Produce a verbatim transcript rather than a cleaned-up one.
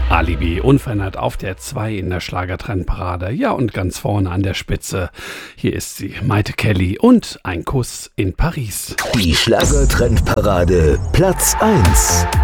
Alibi unverändert auf der zwei in der Schlagertrendparade. Ja, und ganz vorne an der Spitze, hier ist sie, Maite Kelly und Ein Kuss in Paris. Die Schlagertrendparade Platz eins.